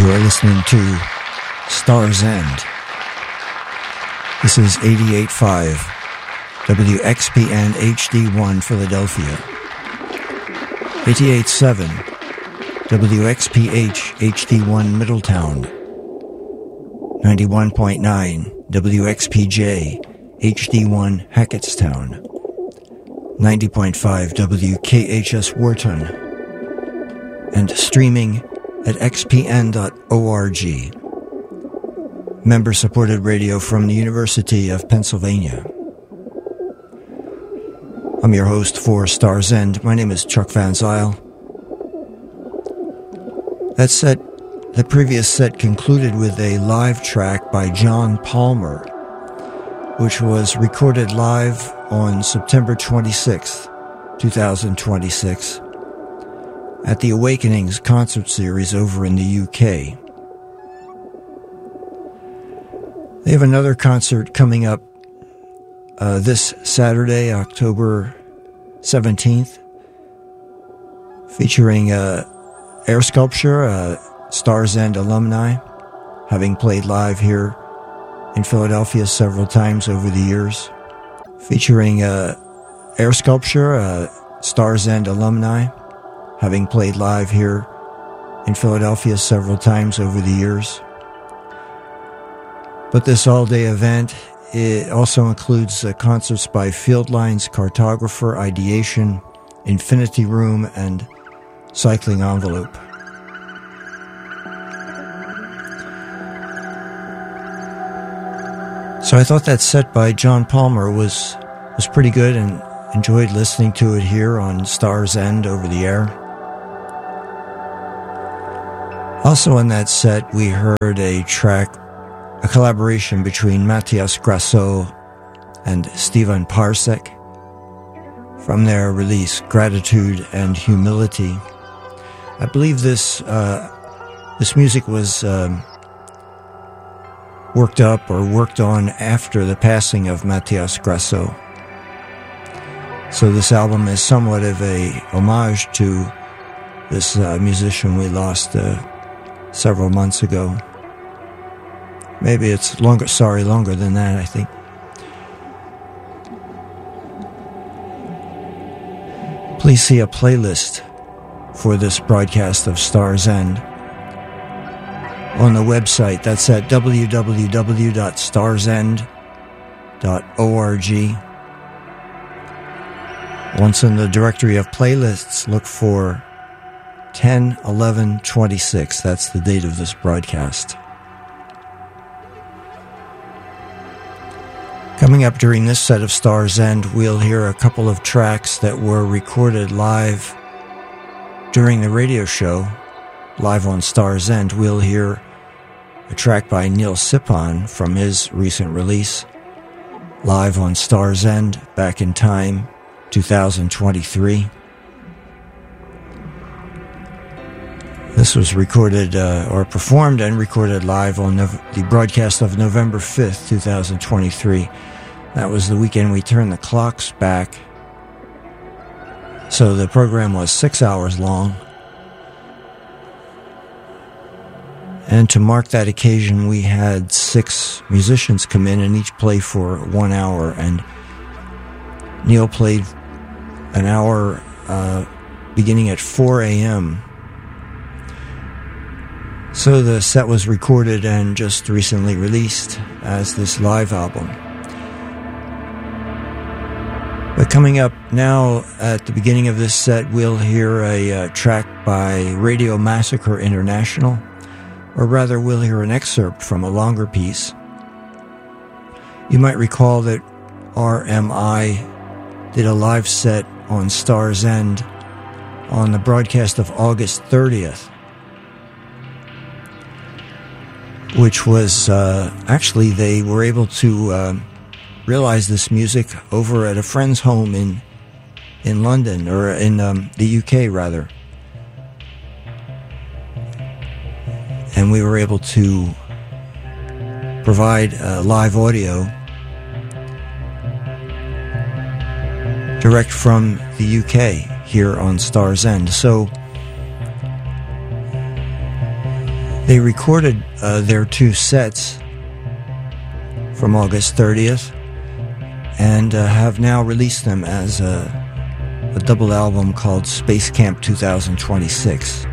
You are listening to Star's End. This is 88.5 WXPN HD1 Philadelphia, 88.7 WXPH HD1 Middletown, 91.9 WXPJ HD1 Hackettstown, 90.5 WKHS Wharton, and streaming at xpn.org. Member-supported radio from the University of Pennsylvania. I'm your host for Star's End. My name is Chuck Van Zyl. The previous set concluded with a live track by John Palmer, which was recorded live on September 26th, 2026, at the Awakenings concert series over in the UK. They have another concert coming up this Saturday, October 17th, featuring Air Sculpture, Star's End alumni, having played live here in Philadelphia several times over the years. Featuring Air Sculpture, Star's End alumni, having played live here in Philadelphia several times over the years. But this all-day event, it also includes concerts by Fieldlines, Cartographer, Ideation, Infinity Room, and Cycling Envelope. So I thought that set by John Palmer was pretty good and enjoyed listening to it here on Star's End over the air. Also in that set, we heard a track, a collaboration between Matthias Grasso and Stefan Parsek from their release Gratitude and Humility. I believe this music was worked up or worked on after the passing of Matthias Grasso. So this album is somewhat of a homage to this musician we lost several months ago. Maybe it's longer than that, I think. Please see a playlist for this broadcast of Star's End on the website. That's at www.starsend.org. Once in the directory of playlists, look for 10/11/26. That's the date of this broadcast. Coming up during this set of Star's End, we'll hear a couple of tracks that were recorded live during the radio show, live on Star's End. We'll hear a track by Neil Sipon from his recent release, live on Star's End, Back in Time, 2023. This was recorded or performed and recorded live on the broadcast of November 5th, 2023. That was the weekend we turned the clocks back. So the program was 6 hours long. And to mark that occasion, we had 6 musicians come in and each play for 1 hour. And Neil played an hour beginning at 4 a.m., So the set was recorded and just recently released as this live album. But coming up now at the beginning of this set, we'll hear a track by Radio Massacre International, or rather we'll hear an excerpt from a longer piece. You might recall that RMI did a live set on Star's End on the broadcast of August 30th. Which was, actually they were able to realize this music over at a friend's home in London, or in the UK rather. And we were able to provide live audio direct from the UK here on Star's End. So They recorded their 2 sets from August 30th and have now released them as a double album called Space Camp 2026.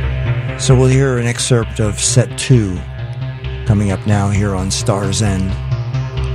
So we'll hear an excerpt of set 2 coming up now here on Star's End.